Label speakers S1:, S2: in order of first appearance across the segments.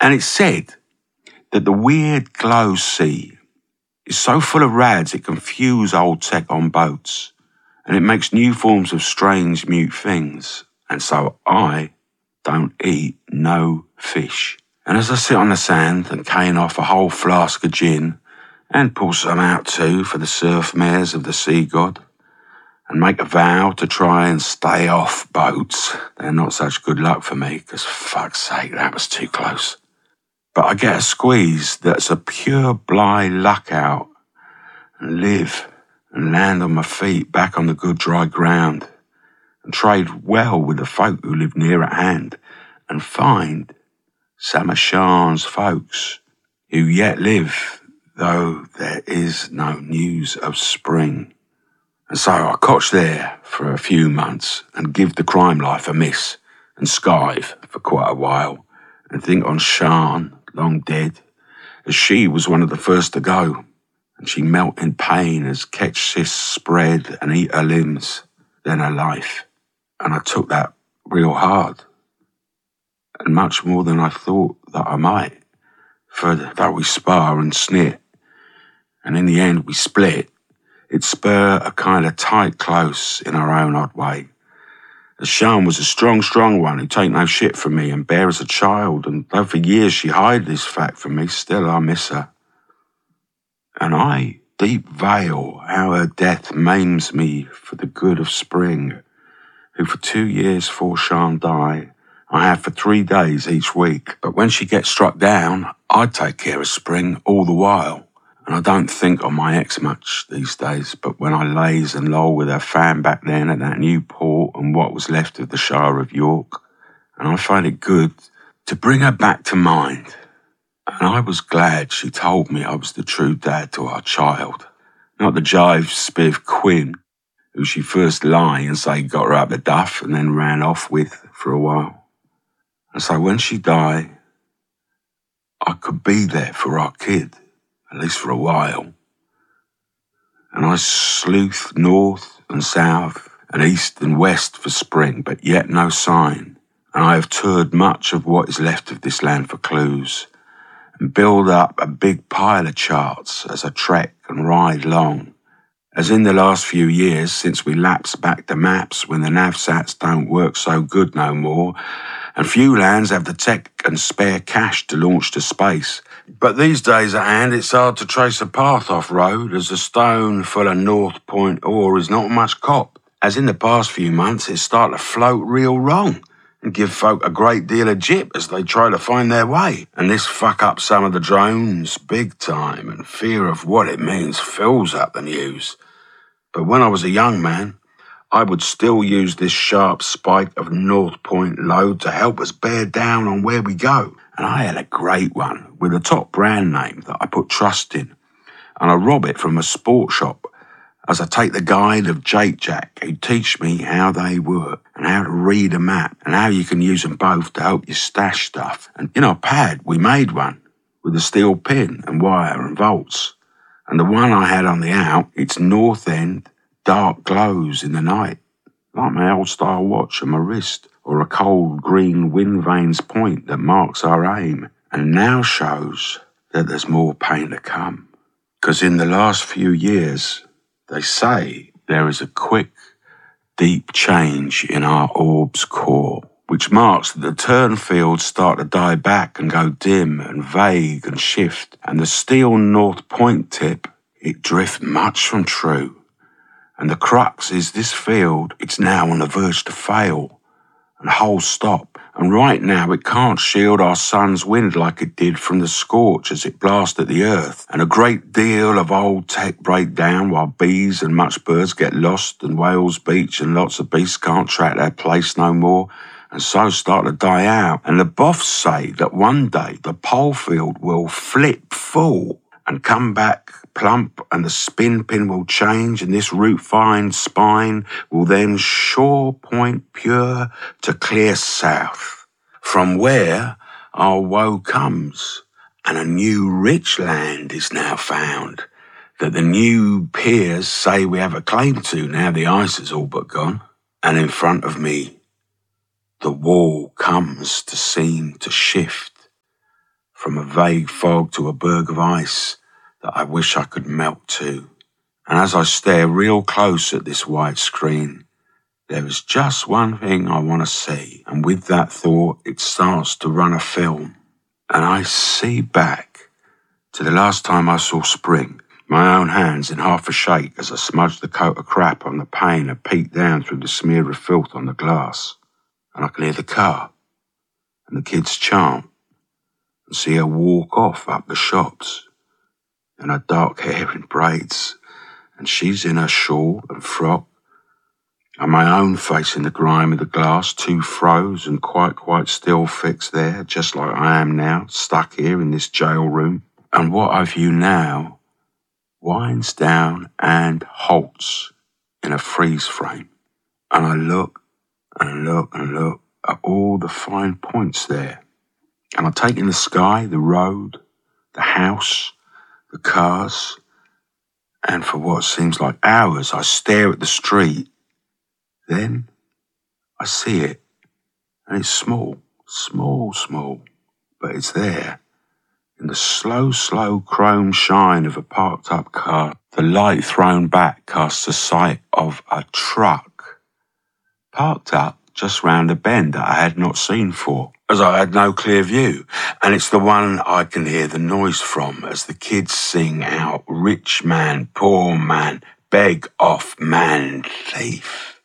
S1: And it's said that the weird glow sea is so full of rads it can fuse old tech on boats, and it makes new forms of strange mute things. And so I don't eat no fish. And as I sit on the sand and cane off a whole flask of gin, and pull some out too for the surf mares of the sea god, and make a vow to try and stay off boats, they're not such good luck for me, because fuck's sake, that was too close. But I get a squeeze that's a pure bligh luck out, and live and land on my feet back on the good dry ground, and trade well with the folk who live near at hand, and find some of Sean's folks who yet live, though there is no news of spring. And so I cotch there for a few months and give the crime life a miss and skive for quite a while and think on Sean, long dead, as she was one of the first to go, and she melt in pain as ketch cysts spread and eat her limbs, then her life. And I took that real hard, and much more than I thought that I might, for though we spar and snit, and in the end we split, it spur a kind of tight close in our own odd way. As Sean was a strong one who take no shit from me and bear as a child, and though for years she hide this fact from me, still I miss her. And I deep veil how her death maims me for the good of Spring, who for 2 years 'fore Sean die, I have for 3 days each week. But when she gets struck down, I take care of Spring all the while. And I don't think on my ex much these days, but when I lays and loll with her fam back then at that new port and what was left of the Shire of York, and I find it good to bring her back to mind. And I was glad she told me I was the true dad to our child, not the jive spiv Quinn, who she first lie and say got her up the duff and then ran off with for a while. And so when she died, I could be there for our kid, at least for a while. And I sleuth north and south and east and west for Spring, but yet no sign. And I have toured much of what is left of this land for clues, and build up a big pile of charts as I trek and ride long. As in the last few years, since we lapsed back to maps when the navsats don't work so good no more, and few lands have the tech and spare cash to launch to space. But these days at hand, it's hard to trace a path off-road, as a stone full of North Point ore is not much cop. As in the past few months, it's started to float real wrong and give folk a great deal of jip as they try to find their way. And this fuck up some of the drones big time, and fear of what it means fills up the news. But when I was a young man, I would still use this sharp spike of North Point load to help us bear down on where we go. And I had a great one with a top brand name that I put trust in. And I rob it from a sport shop as I take the guide of Jake Jack, who teach me how they work and how to read a map and how you can use them both to help you stash stuff. And in our pad, we made one with a steel pin and wire and bolts. And the one I had on the out, its north end, dark glows in the night, like my old-style watch on my wrist, or a cold green wind vane's point that marks our aim, and now shows that there's more pain to come. 'Cause in the last few years, they say there is a quick, deep change in our orb's core, which marks that the turn fields start to die back and go dim and vague and shift, and the steel North Point tip, it drift much from true. And the crux is this field, it's now on the verge to fail and whole stop. And right now it can't shield our sun's wind like it did from the scorch as it blasted the earth. And a great deal of old tech break down while bees and much birds get lost and whales beach and lots of beasts can't track their place no more and so start to die out. And the boffs say that one day the pole field will flip full and come back plump, and the spin pin will change, and this root-fine spine will then shore point pure to clear south, from where our woe comes, and a new rich land is now found, that the new peers say we have a claim to now the ice is all but gone. And in front of me, the wall comes to seem to shift, from a vague fog to a berg of ice that I wish I could melt to. And as I stare real close at this white screen, there is just one thing I want to see, and with that thought it starts to run a film. And I see back to the last time I saw spring, my own hands in half a shake as I smudged the coat of crap on the pane and peeked down through the smear of filth on the glass. And I can hear the car and the kids chant and see her walk off up the shops and her dark hair in braids, and she's in her shawl and frock, and my own face in the grime of the glass, too froze and quite still fixed there, just like I am now, stuck here in this jail room. And what I view now winds down and halts in a freeze frame. And I look and look and look at all the fine points there. And I take in the sky, the road, the house, the cars, and for what seems like hours, I stare at the street. Then I see it, and it's small, but it's there. In the slow chrome shine of a parked up car, the light thrown back casts a sight of a truck parked up just round a bend that I had not seen for, as I had no clear view, and it's the one I can hear the noise from as the kids sing out, "Rich man, poor man, beg off man, thief."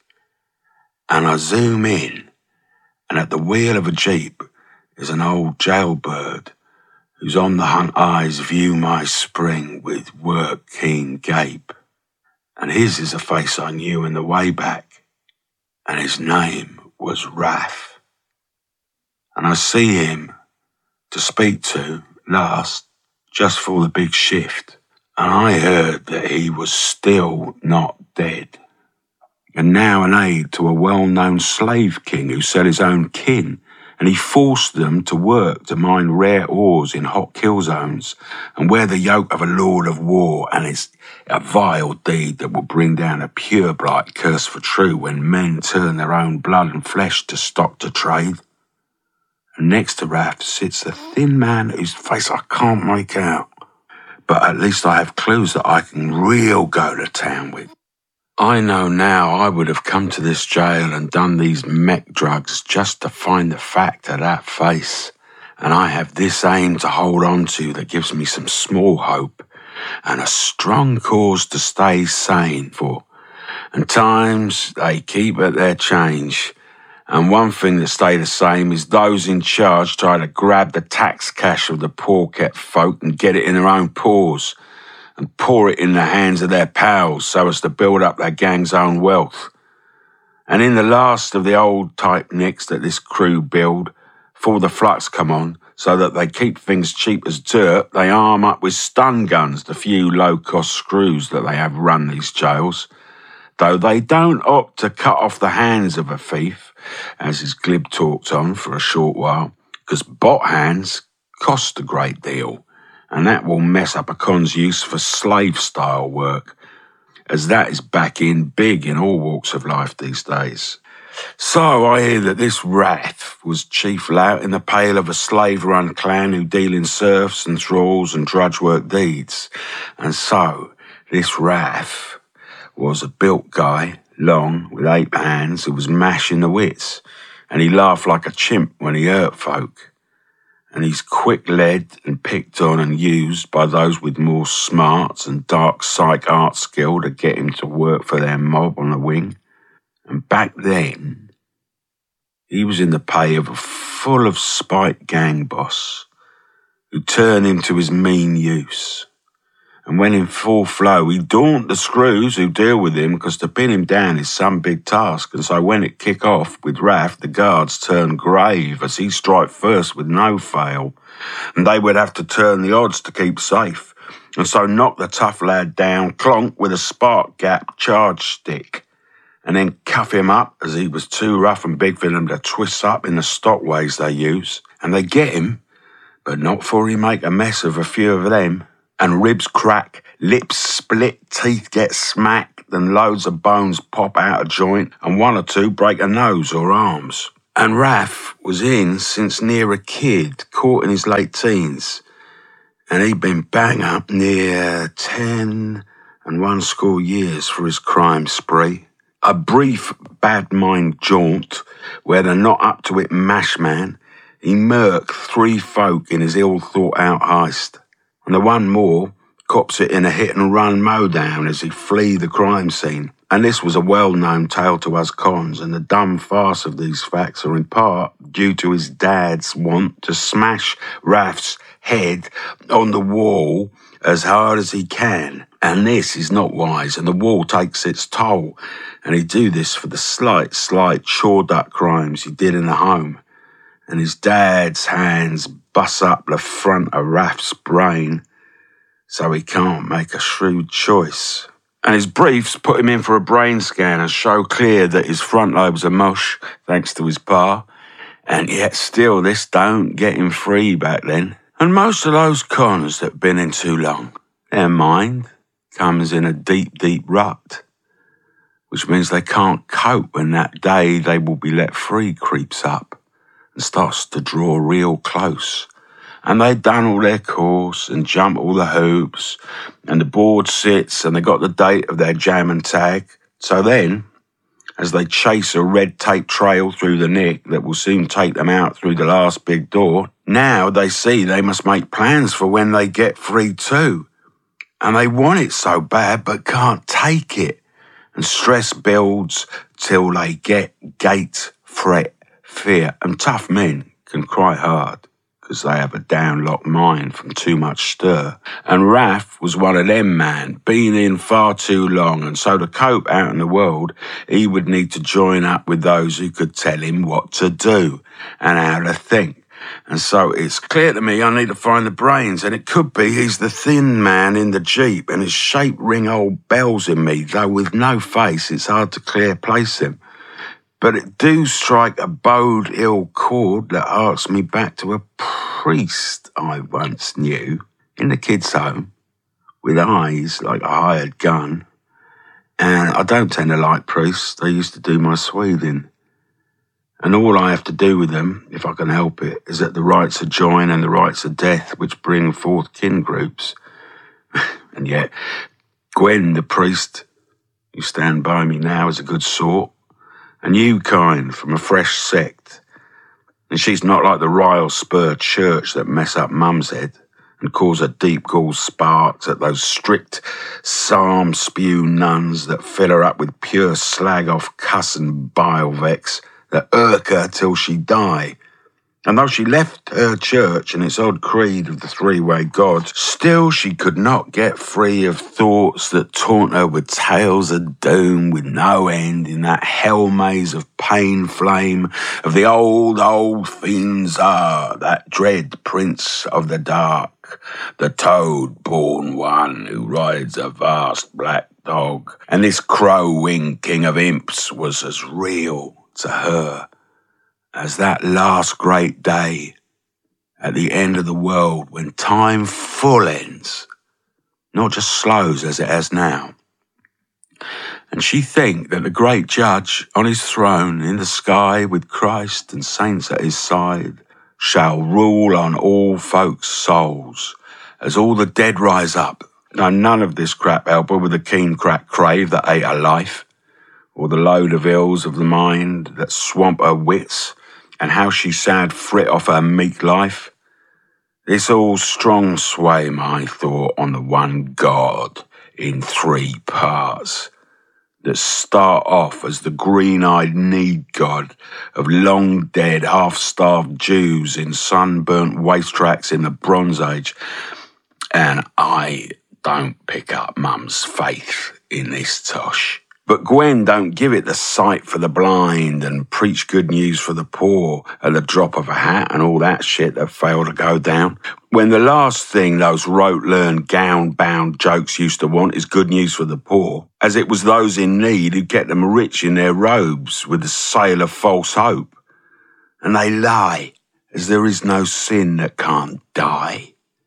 S1: And I zoom in, and at the wheel of a Jeep is an old jailbird whose on the hunt eyes view my spring with work-keen gape. And his is a face I knew in the way back, and his name was Raph. And I see him to speak to last, just for the big shift, and I heard that he was still not dead, and now an aide to a well-known slave king who set his own kin, and he forced them to work to mine rare ores in hot kill zones and wear the yoke of a lord of war, and it's a vile deed that will bring down a pure blight curse for true when men turn their own blood and flesh to stock to trade. And next to Raph sits a thin man whose face I can't make out, but at least I have clues that I can real go to town with. I know now I would have come to this jail and done these mech drugs just to find the fact of that face. And I have this aim to hold on to that gives me some small hope and a strong cause to stay sane for. And times they keep at their change. And one thing that stay the same is those in charge try to grab the tax cash of the poor-kept folk and get it in their own paws, and pour it in the hands of their pals so as to build up their gang's own wealth. And in the last of the old type nicks that this crew build, before the flux come on, so that they keep things cheap as dirt, they arm up with stun guns, the few low-cost screws that they have run these jails, though they don't opt to cut off the hands of a thief, as his glib talked on for a short while, because bot hands cost a great deal, and that will mess up a con's use for slave-style work, as that is back in big in all walks of life these days. So I hear that this Raph was chief lout in the pale of a slave-run clan who deal in serfs and thralls and drudge-work deeds. And so this Raph was a built guy, long, with 8 hands, who was mashing the wits, and he laughed like a chimp when he hurt folk. And he's quick-led and picked on and used by those with more smarts and dark psych art skill to get him to work for their mob on the wing. And back then, he was in the pay of a full of spite gang boss who turned him to his mean use. And when in full flow, he daunt the screws who deal with him, because to pin him down is some big task. And so when it kick off with Raph, the guards turn grave as he strike first with no fail. And they would have to turn the odds to keep safe. And so knock the tough lad down, clonk with a spark gap charge stick, and then cuff him up as he was too rough and big for them to twist up in the stock ways they use. And they get him, but not before he make a mess of a few of them. And ribs crack, lips split, teeth get smacked, and loads of bones pop out of joint, and 1 or 2 break a nose or arms. And Raph was in since near a kid, caught in his late teens. And he'd been bang up near 10 and 1 years for his crime spree. A brief bad mind jaunt where the not up to it mash man, he murked 3 folk in his ill thought out heist. And the one more cops it in a hit and run mowdown as he flee the crime scene. And this was a well-known tale to us cons, and the dumb farce of these facts are in part due to his dad's want to smash Raph's head on the wall as hard as he can. And this is not wise, and the wall takes its toll. And he'd do this for the slight chore-duck crimes he did in the home. And his dad's hands bust up the front of Raph's brain, so he can't make a shrewd choice. And his briefs put him in for a brain scan and show clear that his front lobes are mush, thanks to his pa. And yet still, this don't get him free back then. And most of those cons that been in too long, their mind comes in a deep rut, which means they can't cope when that day they will be let free creeps up and starts to draw real close. And they've done all their course and jumped all the hoops, and the board sits and they got the date of their jam and tag. So then, as they chase a red tape trail through the nick that will soon take them out through the last big door, now they see they must make plans for when they get free too. And they want it so bad but can't take it. And stress builds till they get gate, fret, fear. And tough men can cry hard, because they have a downlocked mind from too much stir. And Raph was one of them, man, been in far too long, and so to cope out in the world, he would need to join up with those who could tell him what to do and how to think. And so it's clear to me I need to find the brains, and it could be he's the thin man in the Jeep, and his shape ring old bells in me, though with no face it's hard to clear place him. But it do strike a bowed ill chord that harks me back to a priest I once knew in the kids' home with eyes like a hired gun. And I don't tend to like priests. They used to do my sweathing. And all I have to do with them, if I can help it, is at the rites of join and the rites of death, which bring forth kin groups. And yet, Gwen, the priest, who stand by me now, is a good sort. A new kind from a fresh sect. And she's not like the rile spur church that mess up mum's head and cause a deep gall sparks at those strict psalm spew nuns that fill her up with pure slag off cuss and bile vex that irk her till she die. And though she left her church and its odd creed of the three-way God, still she could not get free of thoughts that taunt her with tales of doom with no end in that hell maze of pain flame of the old fiends that dread prince of the dark, the toad-born one who rides a vast black dog. And this crow-winged king of imps was as real to her as that last great day at the end of the world when time full ends, not just slows as it has now. And she think that the great judge on his throne in the sky with Christ and saints at his side shall rule on all folks' souls as all the dead rise up. Now none of this crap help her with the keen crack crave that ate her life, or the load of ills of the mind that swamp her wits, and how she sad frit off her meek life. This all strong sway my thought on the one God in 3 parts that start off as the green-eyed need God of long-dead, half-starved Jews in sunburnt waste tracks in the Bronze Age. And I don't pick up Mum's faith in this tosh. But Gwen don't give it the sight for the blind and preach good news for the poor at the drop of a hat and all that shit that failed to go down. When the last thing those rote-learned, gown-bound jokes used to want is good news for the poor, as it was those in need who get them rich in their robes with the sail of false hope. And they lie, as there is no sin that can't die.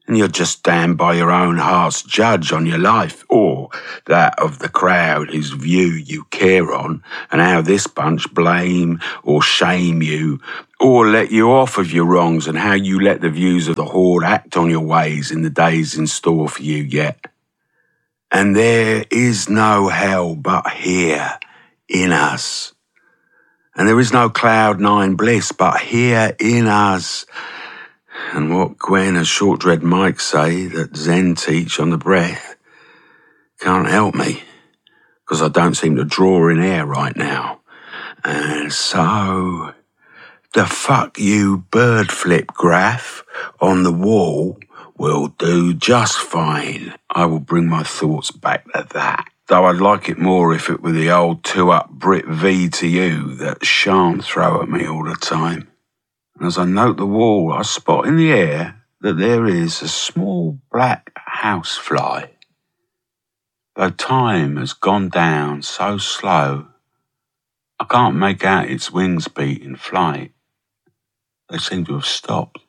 S1: and you're just damned by your own heart's judge on your life, or that of the crowd whose view you care on, and how this bunch blame or shame you, or let you off of your wrongs, and how you let the views of the horde act on your ways in the days in store for you yet. And there is no hell but here in us. And there is no cloud-9 bliss but here in us. And what Gwen and Short-Dread Mike say that Zen teach on the breath can't help me, because I don't seem to draw in air right now. And so, the fuck you bird flip graph on the wall will do just fine. I will bring my thoughts back to that. Though I'd like it more if it were the old 2-up Brit V to you that Sean throw at me all the time. And as I note the wall, I spot in the air that there is a small black housefly. Though time has gone down so slow, I can't make out its wings beat in flight. They seem to have stopped.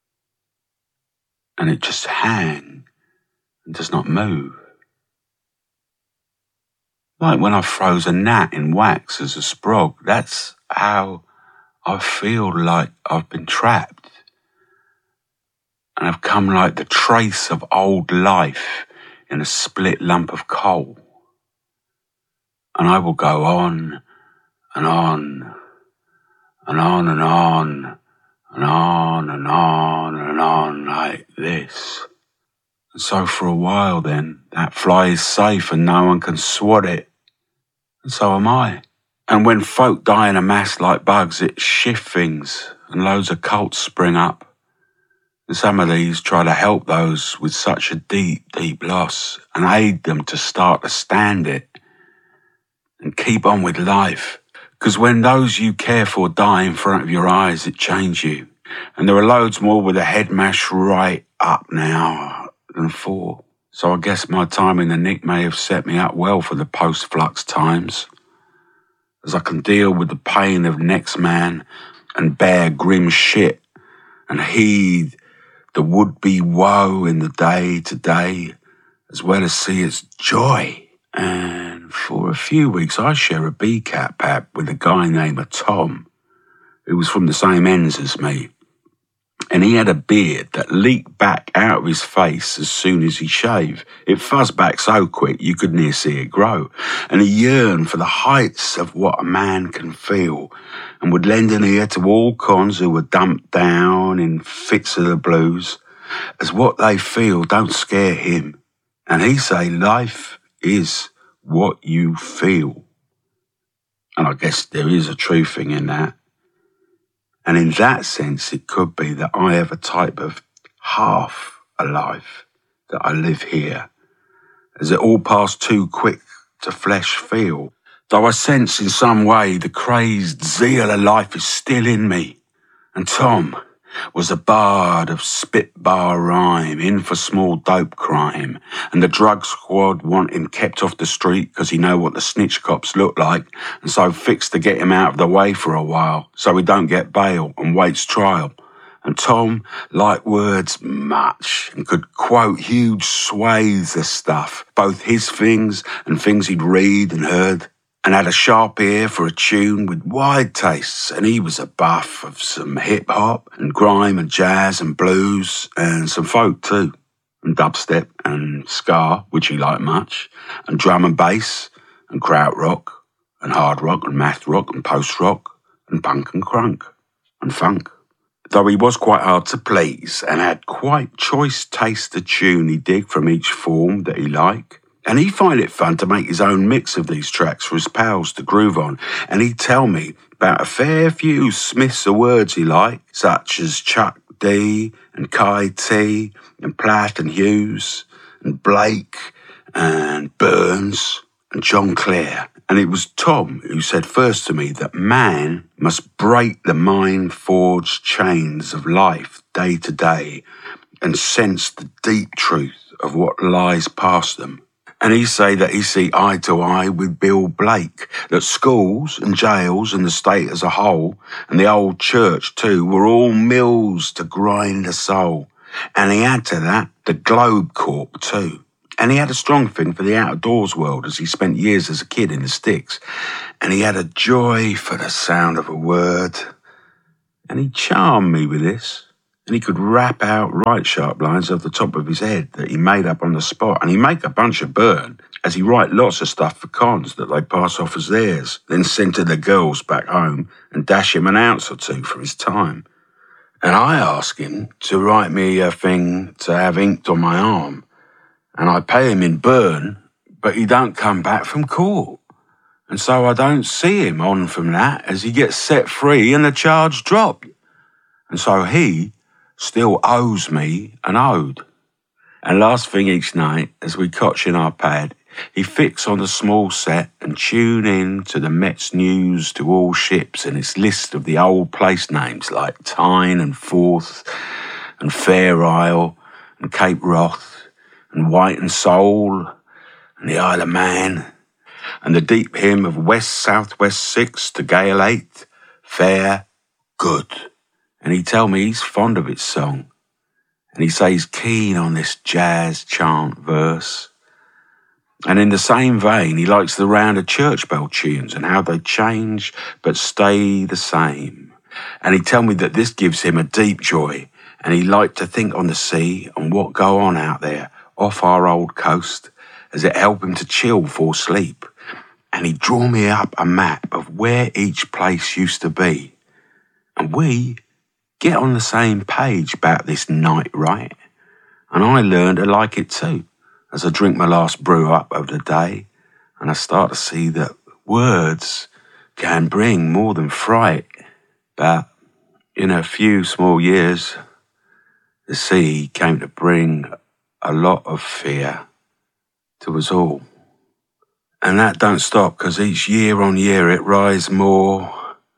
S1: And it just hangs and does not move. Like when I froze a gnat in wax as a sprog, that's how I feel like I've been trapped. And I've come like the trace of old life in a split lump of coal. And I will go on and on and on and on and on and on and on like this. And so for a while then, that fly is safe and no one can swat it. And so am I. And when folk die in a mass like bugs, it shifts things and loads of cults spring up. And some of these try to help those with such a deep, deep loss and aid them to start to stand it and keep on with life. Because when those you care for die in front of your eyes, it changes you. And there are loads more with a head mashed right up now than before. So I guess my time in the Nick may have set me up well for the post-flux times, as I can deal with the pain of next man and bear grim shit and heed the would-be woe in the day-to-day, as well as see its joy. And for a few weeks I share a BCAT pad with a guy named Tom, who was from the same ends as me. And he had a beard that leaked back out of his face as soon as he shaved. It fuzzed back so quick you could near see it grow. And he yearned for the heights of what a man can feel, and would lend an ear to all cons who were dumped down in fits of the blues, as what they feel don't scare him. And he say life is what you feel. And I guess there is a true thing in that. And in that sense, it could be that I have a type of half a life, that I live here, as it all passed too quick to flesh feel. Though I sense in some way the crazed zeal of life is still in me. And Tom was a bard of spitbar rhyme, in for small dope crime, and the drug squad want him kept off the street because he know what the snitch cops look like, and so fixed to get him out of the way for a while so he don't get bail and waits trial. And Tom liked words much and could quote huge swathes of stuff, both his things and things he'd read and heard, and had a sharp ear for a tune with wide tastes, and he was a buff of some hip-hop and grime and jazz and blues and some folk too, and dubstep and ska, which he liked much, and drum and bass and krautrock and hard rock and math rock and post-rock and punk and crunk and funk. Though he was quite hard to please and had quite choice taste of tune he dig from each form that he liked. And he'd find it fun to make his own mix of these tracks for his pals to groove on. And he'd tell me about a fair few Smiths of words he liked, such as Chuck D and Kai T and Platt and Hughes and Blake and Burns and John Clare. And it was Tom who said first to me that man must break the mind-forged chains of life day to day and sense the deep truth of what lies past them. And he say that he see eye to eye with Bill Blake, that schools and jails and the state as a whole, and the old church too, were all mills to grind the soul, And he had to that the Globe Corp too. And he had a strong thing for the outdoors world as he spent years as a kid in the sticks. And he had a joy for the sound of a word. And he charmed me with this. And he could rap out right sharp lines off the top of his head that he made up on the spot. And he'd make a bunch of burn as he write lots of stuff for cons that they pass off as theirs, then send to the girls back home and dash him an ounce or two for his time. And I ask him to write me a thing to have inked on my arm. And I pay him in burn, but he don't come back from court. And so I don't see him on from that as he gets set free and the charge dropped. And so he still owes me an ode. And last thing each night, as we cotch in our pad, he fix on a small set and tune in to the Met's news to all ships and its list of the old place names like Tyne and Forth and Fair Isle and Cape Wrath and White and Soul and the Isle of Man and the deep hymn of West Southwest 6 to Gale 8, Fair, Good. And he tell me he's fond of its song. And he say he's keen on this jazz chant verse. And in the same vein, he likes the round of church bell tunes and how they change but stay the same. And he tell me that this gives him a deep joy. And he like to think on the sea and what go on out there off our old coast as it help him to chill for sleep. And he draw me up a map of where each place used to be. And we get on the same page about this night, right? And I learned to like it too, as I drink my last brew up of the day, and I start to see that words can bring more than fright. But in a few small years, the sea came to bring a lot of fear to us all. And that don't stop, because each year on year it rise more.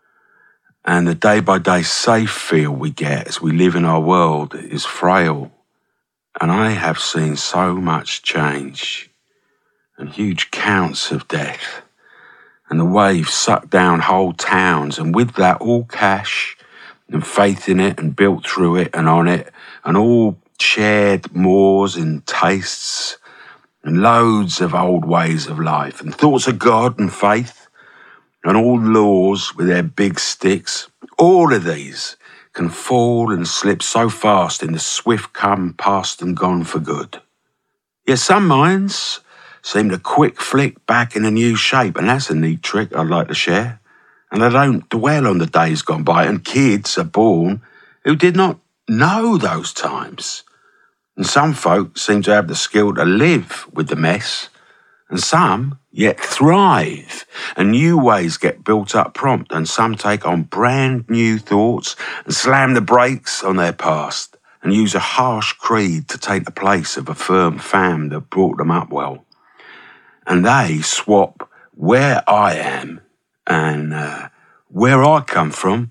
S1: And the day-by-day safe feel we get as we live in our world is frail. And I have seen so much change and huge counts of death. And the waves suck down whole towns, and with that all cash and faith in it and built through it and on it, and all shared mores and tastes and loads of old ways of life and thoughts of God and faith. And all laws with their big sticks, all of these can fall and slip so fast in the swift come past and gone for good. Yet some minds seem to quick flick back in a new shape, and that's a neat trick I'd like to share. And they don't dwell on the days gone by, and kids are born who did not know those times. And some folk seem to have the skill to live with the mess, and some yet thrive, and new ways get built up prompt, and some take on brand new thoughts and slam the brakes on their past and use a harsh creed to take the place of a firm fam that brought them up well. And they swap where I am and where I come from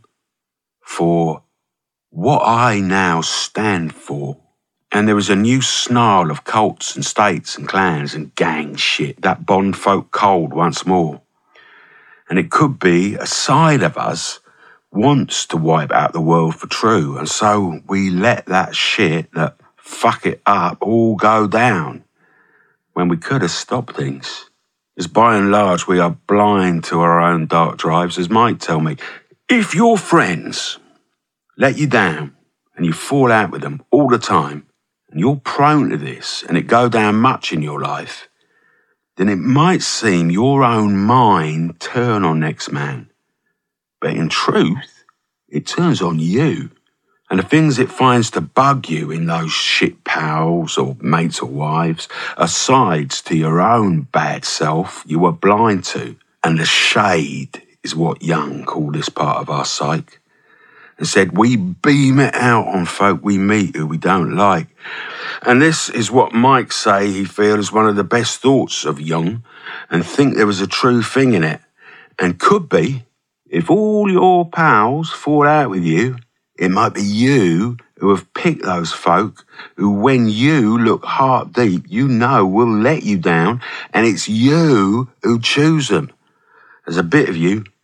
S1: for what I now stand for. And there is a new snarl of cults and states and clans and gang shit, that bond folk cold once more. And it could be a side of us wants to wipe out the world for true, and so we let that shit that fuck it up all go down when we could have stopped things. As by and large we are blind to our own dark drives, as Mike tell me, if your friends let you down and you fall out with them all the time, and you're prone to this, and it go down much in your life, then it might seem your own mind turn on next man. But in truth, it turns on you. And the things it finds to bug you in those shit pals or mates or wives are sides to your own bad self you were blind to. And the shade is what Jung called this part of our psyche. And said, we beam it out on folk we meet who we don't like. And this is what Mike say he feels is one of the best thoughts of Jung, and think there was a true thing in it. And could be, if all your pals fall out with you, it might be you who have picked those folk who, when you look heart deep, you know will let you down, and it's you who choose them. There's a bit of you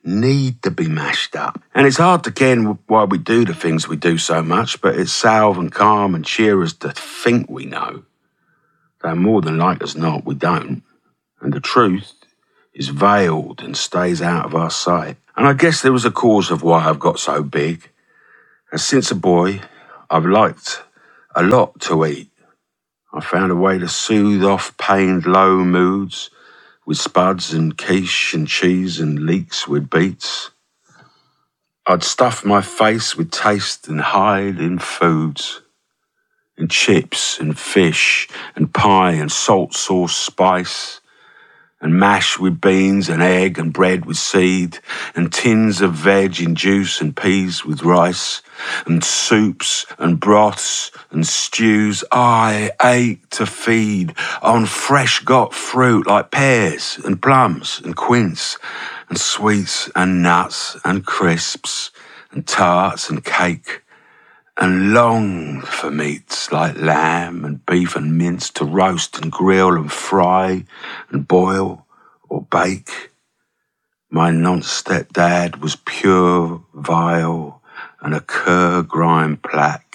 S1: need to be mashed up. And it's hard to ken why we do the things we do so much, but it's salve and calm and cheer us to think we know. Though more than like as not, we don't. And the truth is veiled and stays out of our sight. And I guess there was a cause of why I've got so big. And since a boy, I've liked a lot to eat. I found a way to soothe off pained low moods with spuds and quiche and cheese and leeks with beets. I'd stuff my face with taste and hide in foods, in chips and fish and pie and salt sauce spice, and mash with beans and egg and bread with seed, and tins of veg in juice and peas with rice, and soups and broths and stews. I ate to feed on fresh got fruit like pears and plums and quince, and sweets and nuts and crisps and tarts and cake, and longed for meats like lamb and beef and mince to roast and grill and fry and boil or bake. My non-stepdad was pure, vile, and a cur-grime plaque.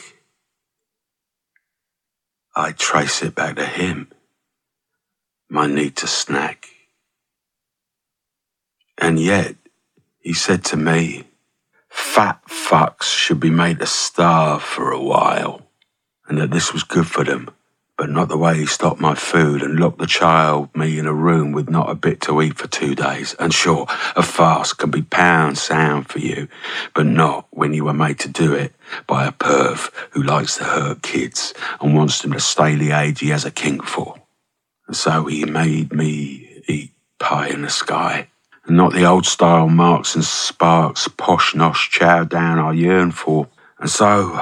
S1: I trace it back to him, my need to snack. And yet, he said to me, fat fucks should be made to starve for a while, and that this was good for them, but not the way he stopped my food and locked the child, me, in a room with not a bit to eat for 2 days. And sure, a fast can be pound sound for you, but not when you were made to do it by a perv who likes to hurt kids and wants them to stay the age he has a kink for. And so he made me eat pie in the sky, and not the old-style Marks and Sparks posh-nosh chow down I yearn for. And so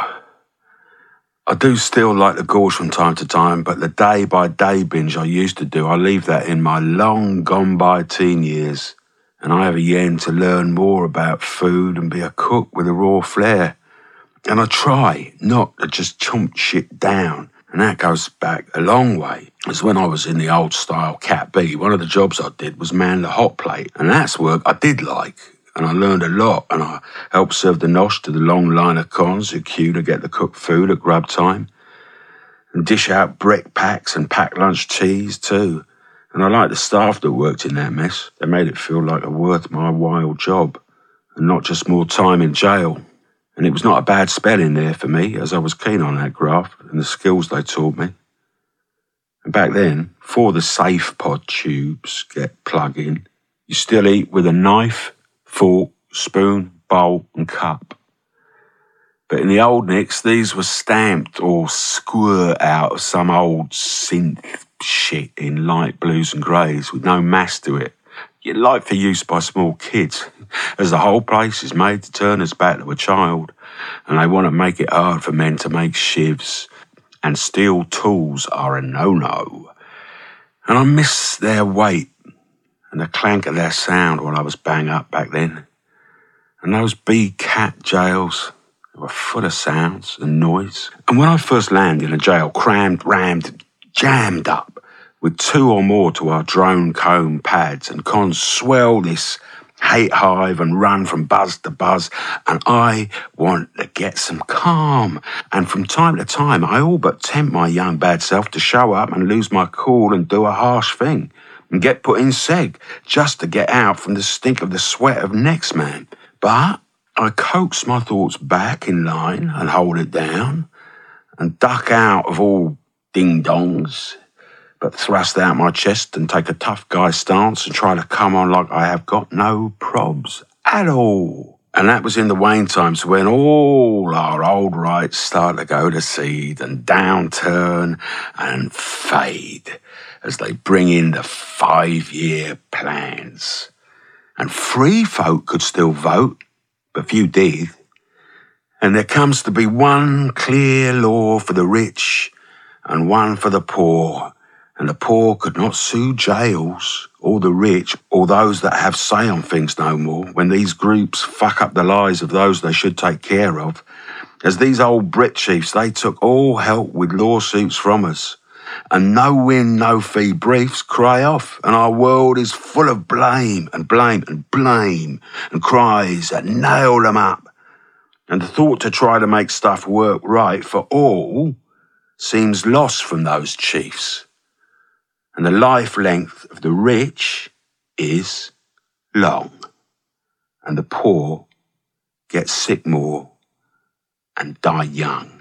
S1: I do still like the gorge from time to time, but the day-by-day binge I used to do, I leave that in my long-gone-by teen years, and I have a yen to learn more about food and be a cook with a raw flair. And I try not to just chomp shit down, and that goes back a long way. As when I was in the old-style Cat B, one of the jobs I did was man the hot plate, and that's work I did like. And I learned a lot, and I helped serve the nosh to the long line of cons who queue to get the cooked food at grub time, and dish out brick packs and pack lunch teas too. And I liked the staff that worked in that mess. They made it feel like a worth my while job, and not just more time in jail. And it was not a bad spell in there for me, as I was keen on that graft and the skills they taught me. And back then, before the safe pod tubes get plug in, you still eat with a knife, fork, spoon, bowl and cup. But in the old nicks, these were stamped or squirt out of some old synth shit in light blues and greys with no mass to it, yet light for use by small kids, as the whole place is made to turn us back to a child, and they want to make it hard for men to make shivs, and steel tools are a no-no. And I miss their weight and the clank of their sound while I was bang up back then. And those B-cat jails were full of sounds and noise. And when I first landed in a jail, crammed, rammed, jammed up, with 2 or more to our drone comb pads, and cons swell this hate hive and run from buzz to buzz, and I want to get some calm. And from time to time, I all but tempt my young bad self to show up and lose my cool and do a harsh thing, and get put in seg, just to get out from the stink of the sweat of next man. But I coax my thoughts back in line and hold it down, and duck out of all ding-dongs, but thrust out my chest and take a tough guy stance and try to come on like I have got no probs at all. And that was in the wane times when all our old rights start to go to seed and downturn and fade as they bring in the 5-year plans. And free folk could still vote, but few did. And there comes to be one clear law for the rich and one for the poor. And the poor could not sue jails, or the rich, or those that have say on things no more, when these groups fuck up the lives of those they should take care of. As these old Brit chiefs, they took all help with lawsuits from us. and no win, no fee briefs cry off, and our world is full of blame and blame and blame and cries that nail them up. And the thought to try to make stuff work right for all seems lost from those chiefs. And the life length of the rich is long, and the poor get sick more and die young.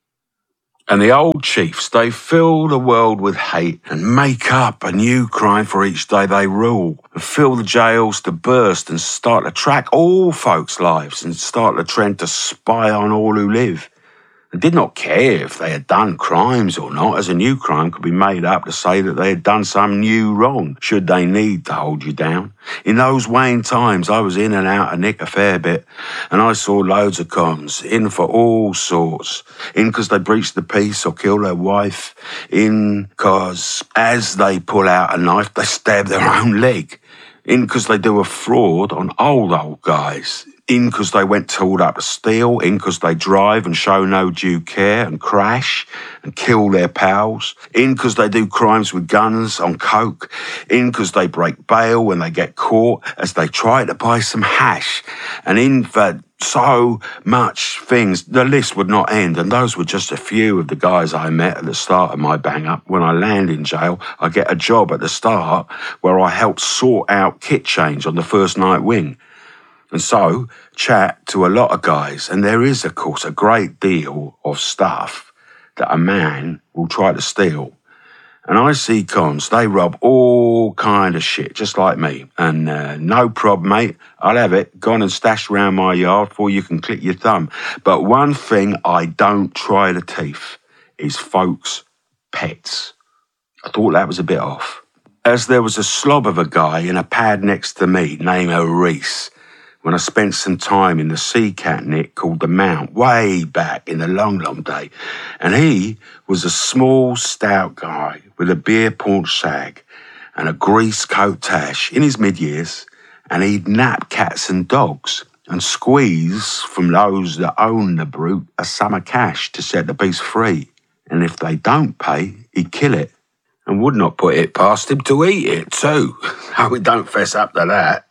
S1: And the old chiefs, they fill the world with hate and make up a new crime for each day they rule, and fill the jails to burst and start to track all folks' lives and start the trend to spy on all who live, and did not care if they had done crimes or not, as a new crime could be made up to say that they had done some new wrong, should they need to hold you down. In those wane times, I was in and out of Nick a fair bit, and I saw loads of cons, in for all sorts, in because they breached the peace or killed their wife, in because as they pull out a knife, they stab their own leg, in because they do a fraud on old guys, in because they went tooled up to steal, in because they drive and show no due care and crash and kill their pals, in because they do crimes with guns on coke, in because they break bail when they get caught as they try to buy some hash, and in for so much things. The list would not end, and those were just a few of the guys I met at the start of my bang up. When I land in jail, I get a job at the start where I help sort out kit change on the first night wing. And so, chat to a lot of guys, and there is, of course, a great deal of stuff that a man will try to steal. And I see cons, they rob all kind of shit, just like me. And no problem, mate, I'll have it gone and stashed around my yard before you can click your thumb. But one thing I don't try to thief is folks' pets. I thought that was a bit off. As there was a slob of a guy in a pad next to me named Reese, when I spent some time in the sea cat nick called the Mount, way back in the long, long day. And he was a small, stout guy with a beer paunch sag and a grease coat tash in his mid-years, and he'd nap cats and dogs and squeeze from those that own the brute a sum of cash to set the beast free. And if they don't pay, he'd kill it, and would not put it past him to eat it too. Oh, we don't fess up to that.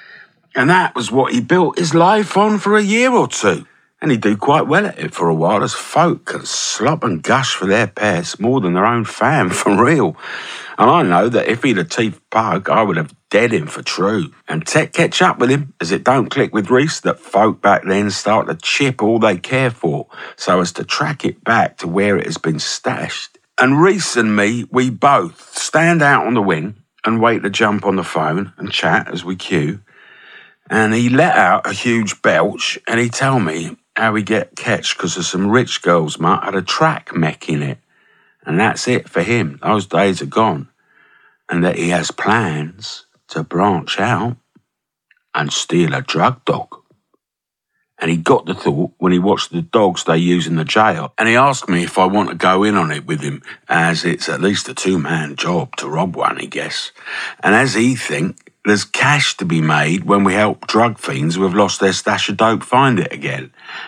S1: And that was what he built his life on for a year or two. And he'd do quite well at it for a while, as folk can slop and gush for their pets more than their own fam, for real. And I know that if he'd a teeth pug, I would have dead him for true. And tech catch up with him, as it don't click with Reese that folk back then start to chip all they care for, so as to track it back to where it has been stashed. And Reese and me, we both stand out on the wing and wait to jump on the phone and chat as we queue. And he let out a huge belch, and he tell me how he get catch because of some rich girl's mutt had a track mech in it. And that's it for him. Those days are gone. And that he has plans to branch out and steal a drug dog. And he got the thought when he watched the dogs they use in the jail. And he asked me if I want to go in on it with him, as it's at least a two-man job to rob one, he guess. And as he think, there's cash to be made when we help drug fiends who have lost their stash of dope find it again.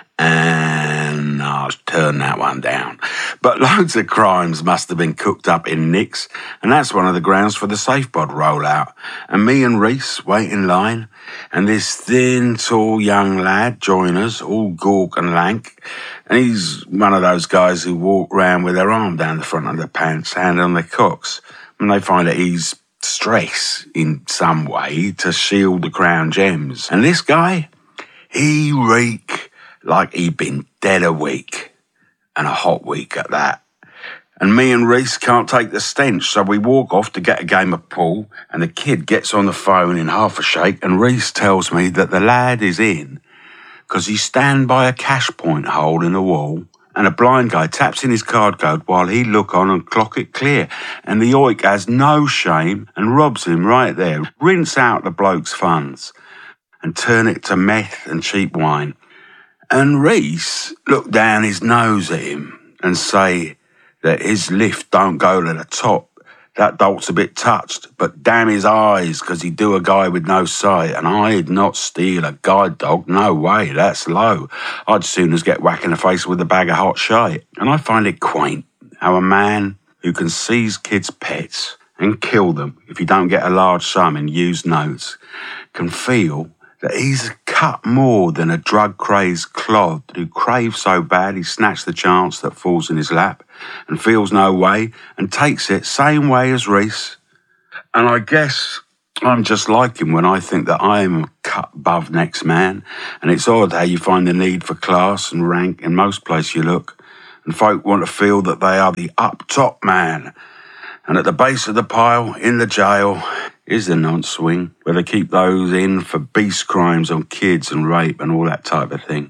S1: And I'll turn that one down. But loads of crimes must have been cooked up in Nick's, and that's one of the grounds for the SafePod rollout. And me and Reese wait in line, and this thin, tall young lad join us, all gawk and lank. And he's one of those guys who walk round with their arm down the front of their pants, hand on their cocks. And they find that he's stress in some way to shield the crown gems. And this guy, he reek like he'd been dead a week, and a hot week at that. And me and Reese can't take the stench, so we walk off to get a game of pool, and the kid gets on the phone in half a shake, and Reese tells me that the lad is in because he's stand by a cash point hole in the wall, and a blind guy taps in his card code while he look on and clock it clear. And the oik has no shame and robs him right there. Rinse out the bloke's funds and turn it to meth and cheap wine. And Reese look down his nose at him and say that his lift don't go to the top. That dolt's a bit touched, but damn his eyes, 'cause he'd do a guy with no sight, and I'd not steal a guide dog, no way, that's low. I'd soon as get whacked in the face with a bag of hot shite. And I find it quaint how a man who can seize kids' pets and kill them if you don't get a large sum in used notes, can feel that he's cut more than a drug-crazed clod who craves so bad he snatched the chance that falls in his lap and feels no way and takes it same way as Reese. And I guess I'm just like him when I think that I am cut above next man, and it's odd how you find the need for class and rank in most places you look, and folk want to feel that they are the up-top man. And at the base of the pile, in the jail, is the nonce swing, where they keep those in for beast crimes on kids and rape and all that type of thing.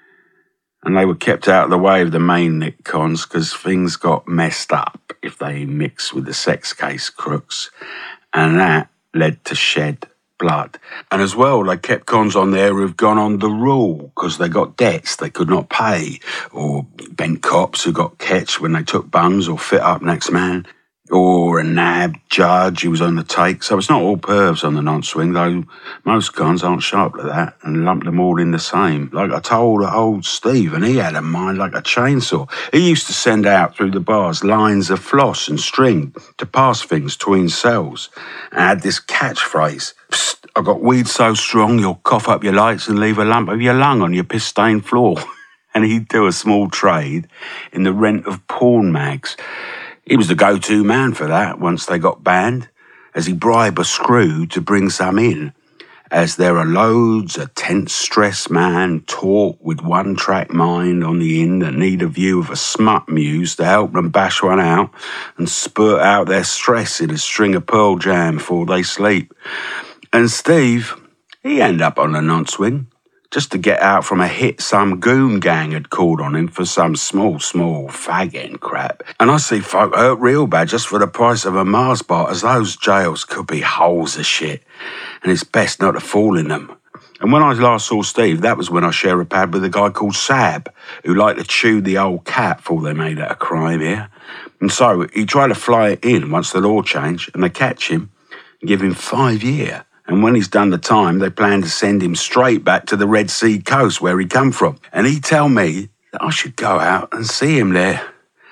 S1: And they were kept out of the way of the main Nick cons because things got messed up if they mixed with the sex case crooks, and that led to shed blood. And as well, they kept cons on there who've gone on the rule because they got debts they could not pay, or bent cops who got catch when they took bungs or fit up next man, or a nabbed judge who was on the take. So it's not all pervs on the nonce swing, though most cons aren't sharp like that and lump them all in the same. Like I told old Steve, and he had a mind like a chainsaw. He used to send out through the bars lines of floss and string to pass things between cells, and had this catchphrase: "Psst, I got weed so strong you'll cough up your lights and leave a lump of your lung on your piss-stained floor." And he'd do a small trade in the rent of porn mags. He was the go-to man for that once they got banned, as he bribed a screw to bring some in, as there are loads of tense stress man taught with one-track mind on the inn that need a view of a smut muse to help them bash one out and spurt out their stress in a string of Pearl Jam before they sleep. And Steve, he ended up on the nonce swing, just to get out from a hit some goon gang had called on him for some small fag-end crap. And I see folk hurt real bad just for the price of a Mars bar, as those jails could be holes of shit, and it's best not to fall in them. And when I last saw Steve, that was when I shared a pad with a guy called Sab, who liked to chew the old cat before they made it a crime here. And so he tried to fly it in once the law changed, and they catch him and give him 5 years. And when he's done the time, they plan to send him straight back to the Red Sea coast where he come from. And he tell me that I should go out and see him there.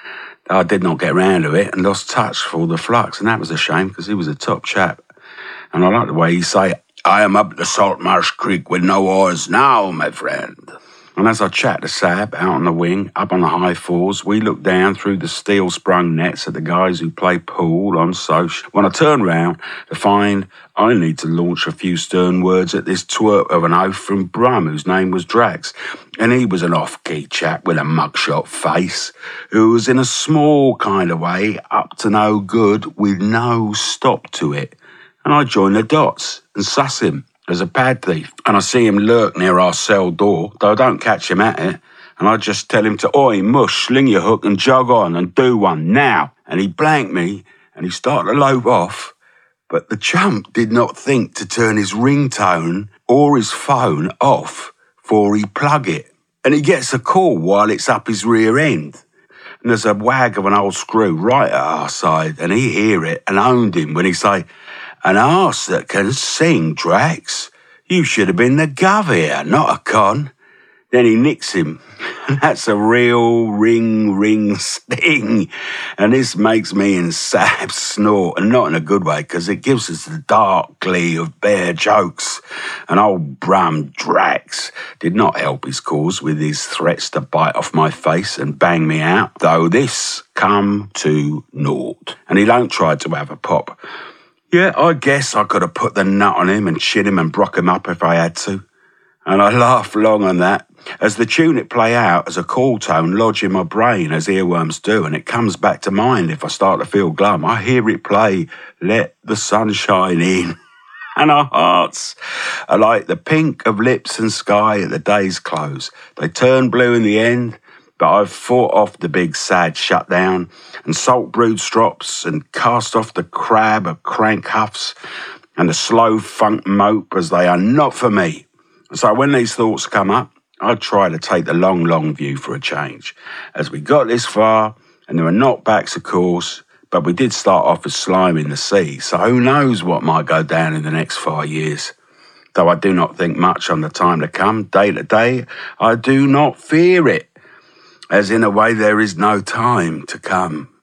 S1: I did not get round to it and lost touch for the flux, and that was a shame because he was a top chap. And I like the way he say, "I am up the Saltmarsh Creek with no oars now, my friend." And as I chat to Sab out on the wing, up on the high fours, we look down through the steel-sprung nets at the guys who play pool on Soch. When I turn round to find I need to launch a few stern words at this twerp of an oaf from Brum, whose name was Drax. And he was an off-key chap with a mugshot face, who was in a small kind of way up to no good with no stop to it. And I join the dots and suss him as a pad thief, and I see him lurk near our cell door, though I don't catch him at it, and I just tell him to, "Oi, mush, sling your hook and jog on and do one, now." And he blanked me, and he started to lope off, but the chump did not think to turn his ringtone or his phone off before he plug it. And he gets a call while it's up his rear end. And there's a wag of an old screw right at our side, and he hear it and owned him when he say, "An arse that can sing, Drax. You should have been the gov here, not a con." Then he nicks him, and that's a real ring sting. And this makes me and Sab snort, and not in a good way, because it gives us the dark glee of bare jokes. And old Brum Drax did not help his cause with his threats to bite off my face and bang me out, though this come to naught. And he don't try to have a pop. Yeah, I guess I could have put the nut on him and shit him and brock him up if I had to. And I laughed long on that, as the tune it play out as a call tone lodge in my brain as earworms do, and it comes back to mind if I start to feel glum. I hear it play, "Let the sunshine in." And our hearts are like the pink of lips and sky at the day's close. They turn blue in the end, but I've fought off the big sad shutdown and salt brewed strops and cast off the crab of crank huffs and the slow funk mope, as they are not for me. So when these thoughts come up, I try to take the long view for a change. As we got this far, and there were knockbacks of course, but we did start off as slime in the sea, so who knows what might go down in the next 5 years. Though I do not think much on the time to come, day to day, I do not fear it. As in a way there is no time to come.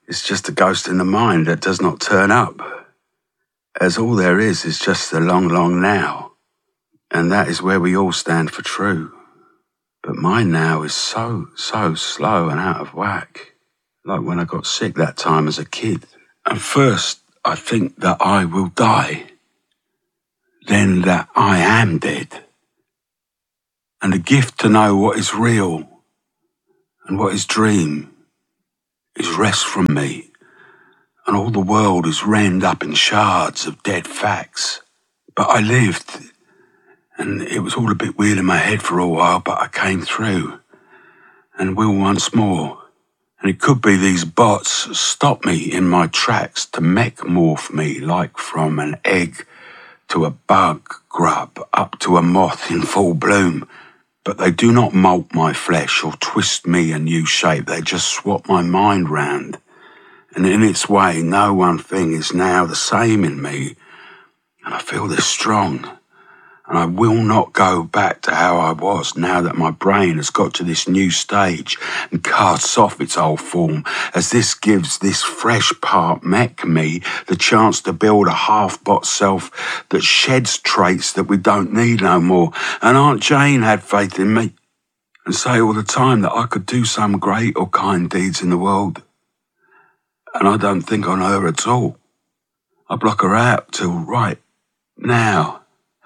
S1: It's just a ghost in the mind that does not turn up, as all there is just the long, long now, and that is where we all stand for true. But my now is so slow and out of whack, like when I got sick that time as a kid. And first, I think that I will die, then that I am dead. And the gift to know what is real and what is dream is rest from me, and all the world is rend up in shards of dead facts. But I lived, and it was all a bit weird in my head for a while, but I came through, and will once more. And it could be these bots stop me in my tracks to mech-morph me like from an egg to a bug grub up to a moth in full bloom. But they do not molt my flesh or twist me a new shape. They just swap my mind round. And in its way, no one thing is now the same in me. And I feel this strong. And I will not go back to how I was now that my brain has got to this new stage and casts off its old form, as this gives this fresh part mech me the chance to build a half-bot self that sheds traits that we don't need no more. And Aunt Jane had faith in me and say all the time that I could do some great or kind deeds in the world. And I don't think on her at all. I block her out till right now,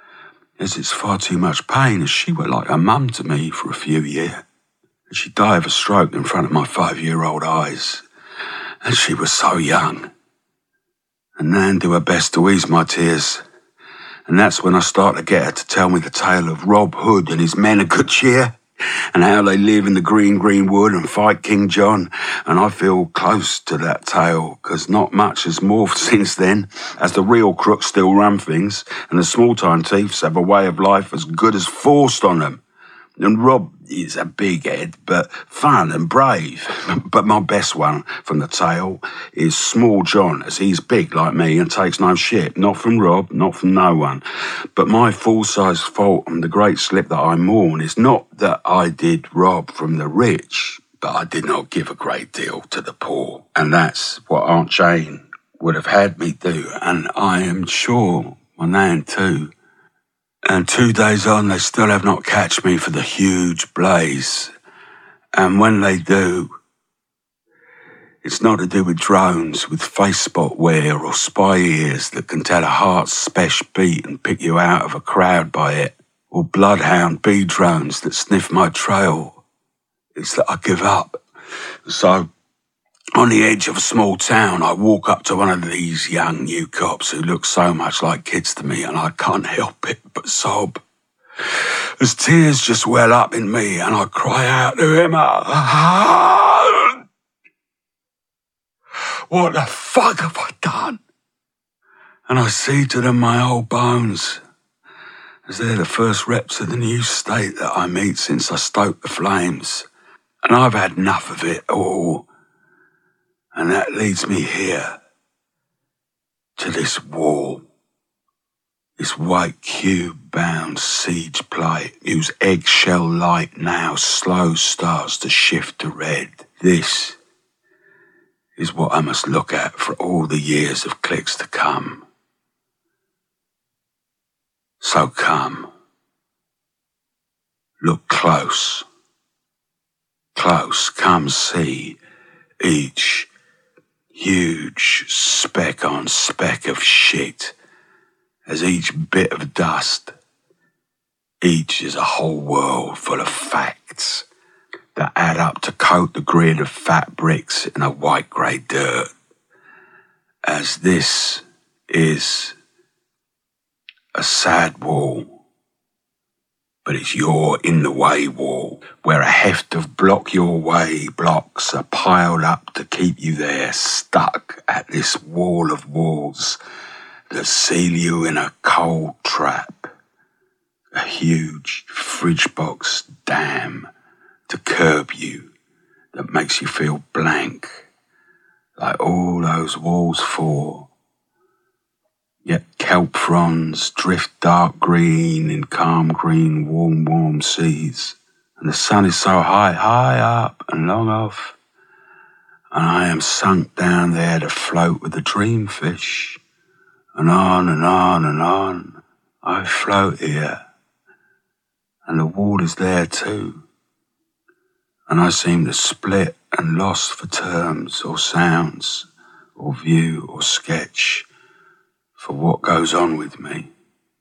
S1: as it's far too much pain, as she were like a mum to me for a few years. And she died of a stroke in front of my 5-year-old eyes. And she was so young. And Nan do her best to ease my tears. And that's when I start to get her to tell me the tale of Rob Hood and his men of good cheer, and how they live in the green wood and fight King John. And I feel close to that tale, because not much has morphed since then, as the real crooks still run things, and the small-time thieves have a way of life as good as forced on them. And Rob is a big head, but fun and brave. But my best one from the tale is Small John, as he's big like me and takes no shit. Not from Rob, not from no one. But my full-size fault and the great slip that I mourn is not that I did rob from the rich, but I did not give a great deal to the poor. And that's what Aunt Jane would have had me do. And I am sure my Nan too. And 2 days on, they still have not catch me for the huge blaze. And when they do, it's not to do with drones with face spot wear or spy ears that can tell a heart's spesh beat and pick you out of a crowd by it, or bloodhound bee drones that sniff my trail. It's that I give up. So, on the edge of a small town, I walk up to one of these young new cops who look so much like kids to me, and I can't help it but sob, as tears just well up in me, and I cry out to him, what the fuck have I done? And I see to them my old bones, as they're the first reps of the new state that I meet since I stoked the flames. And I've had enough of it all. And that leads me here, to this wall, this white cube-bound siege plate whose eggshell light now slow starts to shift to red. This is what I must look at for all the years of clicks to come. So come, look close, come see each huge speck on speck of shit, as each bit of dust, each is a whole world full of facts that add up to coat the grid of fat bricks in a white grey dirt, as this is a sad wall, but it's your in-the-way wall, where a heft of block your way blocks are piled up to keep you there, stuck at this wall of walls that seal you in a cold trap, a huge fridge box dam to curb you that makes you feel blank, like all those walls for. Yet kelp fronds drift dark green in calm green, warm seas. And the sun is so high up and long off. and I am sunk down there to float with the dreamfish. And on and on and on I float here, and the water's there too. And I seem to split and lost for terms or sounds or view or sketch for what goes on with me.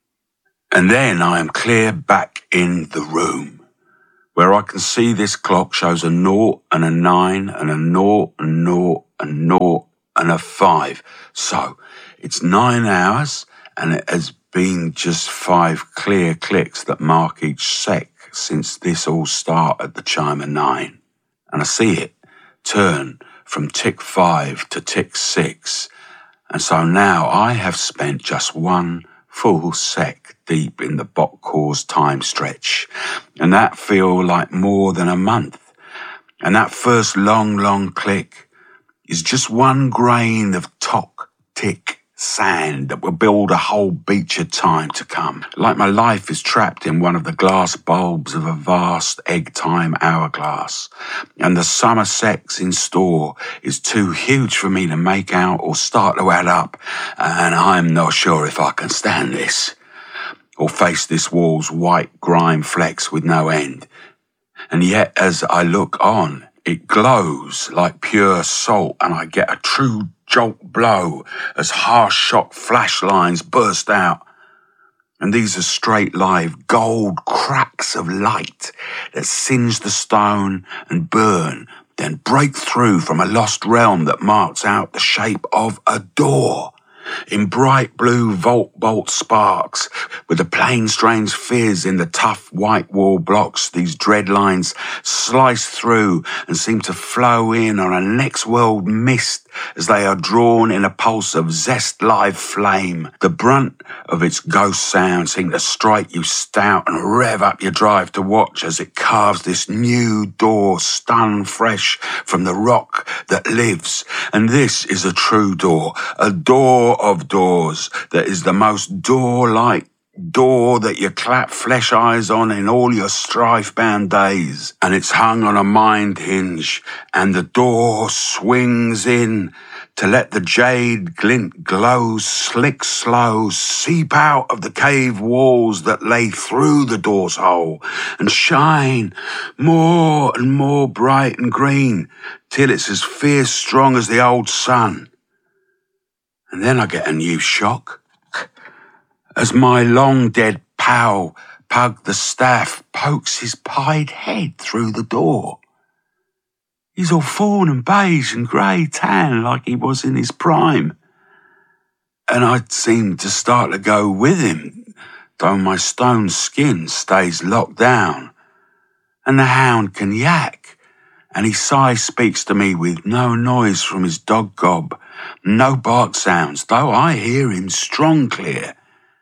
S1: And then I am clear back in the room, where I can see this clock shows a 0 and a 9 and a 0 and 0 and 0 and a 5. So it's 9 hours, and it has been just 5 clear clicks that mark each sec since this all started at the chime of 9. And I see it turn from tick 5 to tick 6. And so now I have spent just 1 full sec deep in the Bokkor's time stretch. And that feel like more than a month. And that first long click is just 1 grain of tock, tick, sand that will build a whole beach of time to come. Like my life is trapped in one of the glass bulbs of a vast egg-time hourglass. And the summer sex in store is too huge for me to make out or start to add up. And I'm not sure if I can stand this, or face this wall's white grime flecks with no end. And yet as I look on, it glows like pure salt, and I get a true jolt blow as harsh shock flash lines burst out. And these are straight live gold cracks of light that singe the stone and burn, then break through from a lost realm that marks out the shape of a door. In bright blue bolt sparks, with the plain strange fizz in the tough white wall blocks, these dread lines slice through and seem to flow in on a next world mist as they are drawn in a pulse of zest live flame. The brunt of its ghost sound seems to strike you stout and rev up your drive to watch as it carves this new door stun fresh from the rock that lives. And this is a true door, a door of doors that is the most door-like door that you clap flesh eyes on in all your strife-bound days. And it's hung on a mind hinge, and the door swings in to let the jade glint glow slick slow seep out of the cave walls that lay through the door's hole and shine more and more bright and green till it's as fierce strong as the old sun. And then I get a new shock as my long-dead pal, Pug the Staff, pokes his pied head through the door. He's all fawn and beige and grey tan like he was in his prime. And I seem to start to go with him, though my stone skin stays locked down. And the hound can yak, and his sigh speaks to me with no noise from his dog gob, no bark sounds, though I hear him strong clear.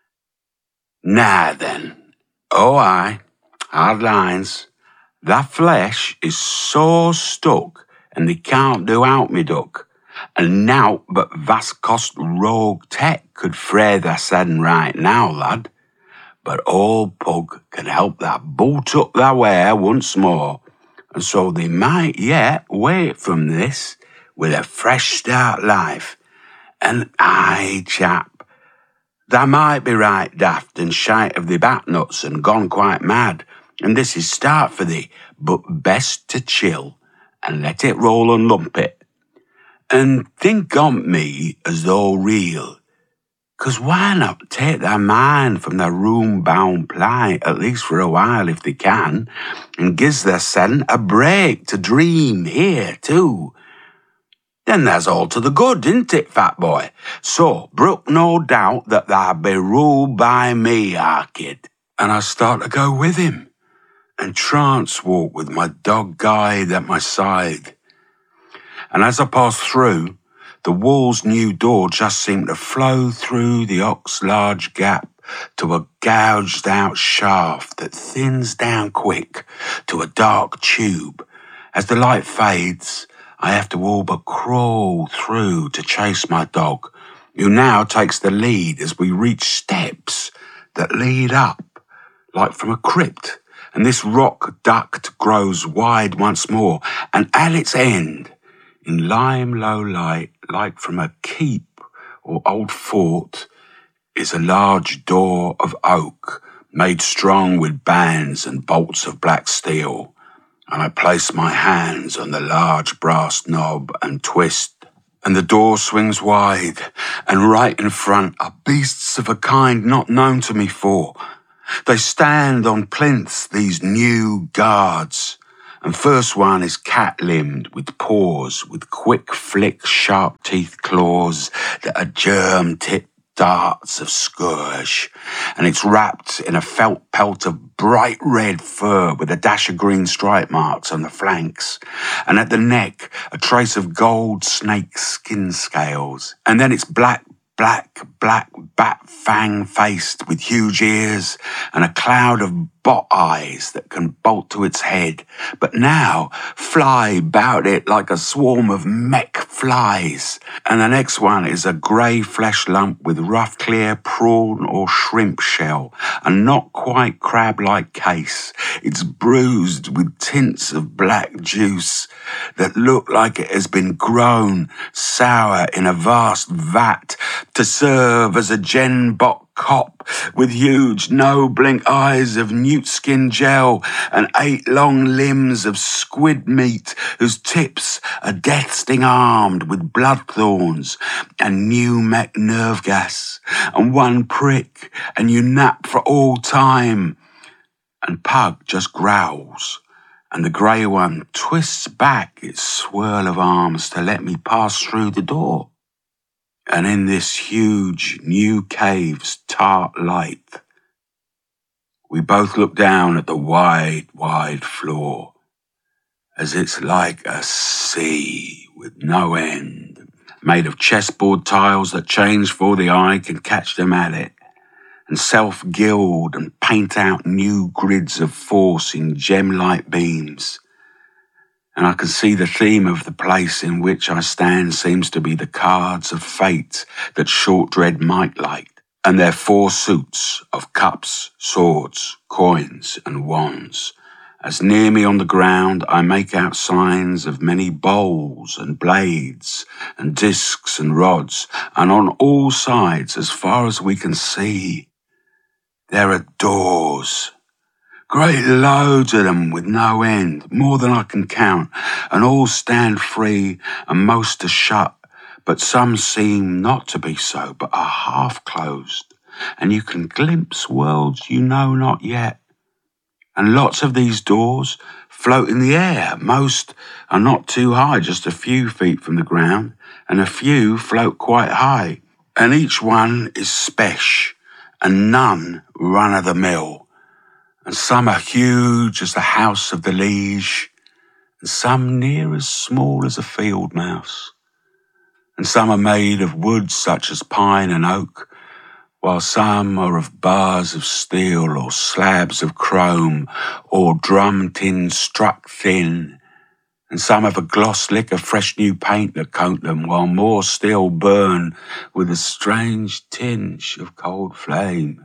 S1: Now then, oh aye, hard lines. That flesh is so stuck, and they can't do out me duck. And nowt but vast cost rogue tech could fray their setting right now, lad. But old Pug can help that boot up their wear once more, and so they might yet wait from this with a fresh start life. And aye, chap, they might be right daft and shite of the bat nuts and gone quite mad, and this is start for thee, but best to chill and let it roll and lump it. And think on me as though real, 'cause why not take their mind from their room-bound plight, at least for a while if they can, and gives their sen a break to dream here too. Then there's all to the good, isn't it, fat boy? So, brook no doubt that thou be ruled by me, our kid. And I start to go with him, and trance walk with my dog guide at my side. And as I pass through, the wall's new door just seemed to flow through the ox large gap to a gouged out shaft that thins down quick to a dark tube. As the light fades, I have to all but crawl through to chase my dog, who now takes the lead as we reach steps that lead up, like from a crypt, and this rock duct grows wide once more, and at its end in lime low light, like from a keep or old fort, is a large door of oak, made strong with bands and bolts of black steel, and I place my hands on the large brass knob and twist, and the door swings wide, and right in front are beasts of a kind not known to me before. They stand on plinths, these new guards, and first one is cat-limbed with paws, with quick flick sharp-teeth claws that are germ-tipped darts of scourge, and it's wrapped in a felt pelt of bright red fur with a dash of green stripe marks on the flanks, and at the neck a trace of gold snake skin scales, and then it's black bat fang faced with huge ears and a cloud of bot eyes that can bolt to its head, but now fly about it like a swarm of mech flies. And the next one is a grey flesh lump with rough clear prawn or shrimp shell, and not quite crab-like case. It's bruised with tints of black juice that look like it has been grown sour in a vast vat to serve as a gen-bot cop with huge no-blink eyes of newt skin gel and 8 long limbs of squid meat whose tips are death-sting armed with blood thorns and new mech nerve gas, and one prick and you nap for all time. And Pug just growls, and the grey one twists back its swirl of arms to let me pass through the door. And in this huge new cave's tart light, we both look down at the wide floor, as it's like a sea with no end, made of chessboard tiles that change before the eye can catch them at it, and self-gild and paint out new grids of force in gem-light beams. And I can see the theme of the place in which I stand seems to be the cards of fate that Shortdread might like, and their 4 suits of cups, swords, coins, and wands. As near me on the ground, I make out signs of many bowls and blades and discs and rods, and on all sides, as far as we can see, there are doors. Great loads of them with no end, more than I can count, and all stand free and most are shut, but some seem not to be so, but are half closed, and you can glimpse worlds you know not yet. And lots of these doors float in the air. Most are not too high, just a few feet from the ground, and a few float quite high, and each one is spesh, and none run-of-the-mill. And some are huge as the house of the liege, and some near as small as a field mouse. And some are made of wood such as pine and oak, while some are of bars of steel or slabs of chrome or drum tin struck thin. And some have a gloss lick of fresh new paint that coat them, while more still burn with a strange tinge of cold flame,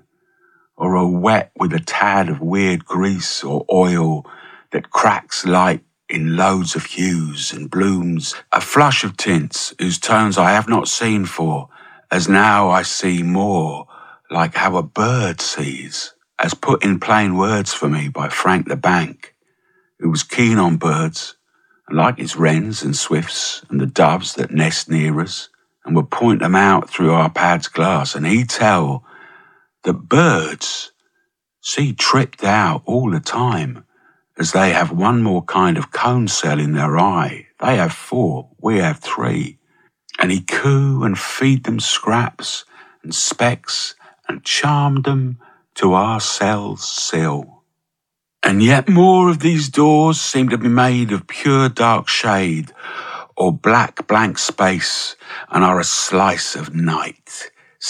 S1: or are wet with a tad of weird grease or oil that cracks light in loads of hues and blooms, a flush of tints whose tones I have not seen for, as now I see more like how a bird sees, as put in plain words for me by Frank the Bank, who was keen on birds, and like his wrens and swifts and the doves that nest near us, and would point them out through our pad's glass, and he'd tell that birds see tripped out all the time, as they have one more kind of cone cell in their eye. They have 4, we have 3. And he coo and feed them scraps and specks and charm them to our cell's sill. And yet more of these doors seem to be made of pure dark shade or black blank space, and are a slice of night,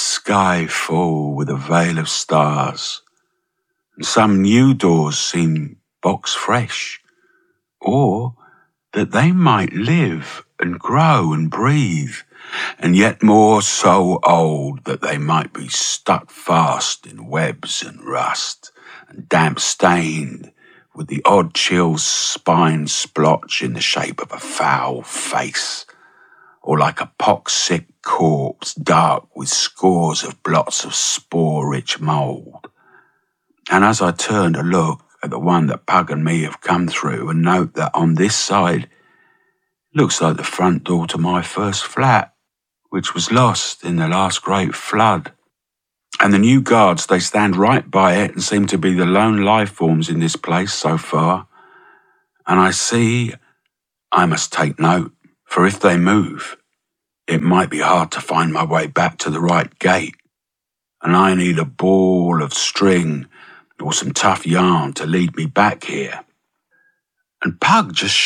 S1: sky full with a veil of stars. And some new doors seem box fresh, or that they might live and grow and breathe, and yet more so old that they might be stuck fast in webs and rust, and damp stained with the odd chill spine splotch in the shape of a foul face, or like a pox-sick corpse dark with scores of blots of spore-rich mould. And as I turned to look at the one that Pug and me have come through and note that on this side, looks like the front door to my first flat, which was lost in the last great flood. And the new guards, they stand right by it and seem to be the lone life forms in this place so far. And I see I must take note, for if they move, it might be hard to find my way back to the right gate. And I need a ball of string or some tough yarn to lead me back here. And Pug just